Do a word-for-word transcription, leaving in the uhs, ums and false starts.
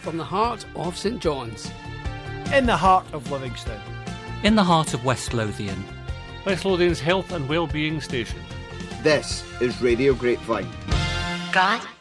from the heart of St John's. In the heart of Livingston. In the heart of West Lothian. West Lothian's health and well-being station. This is Radio Grapevine. Got